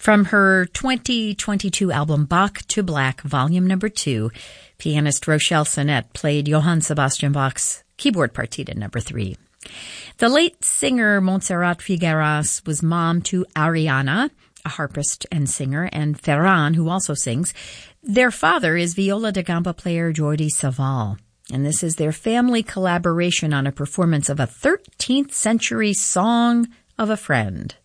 From her 2022 album Bach to Black, Volume Number 2, pianist Rochelle Sinnett played Johann Sebastian Bach's keyboard partita number 3. The late singer Montserrat Figueras was mom to Ariana, a harpist and singer, and Ferran, who also sings. Their father is viola da gamba player Jordi Savall, and this is their family collaboration on a performance of a 13th century song of a friend.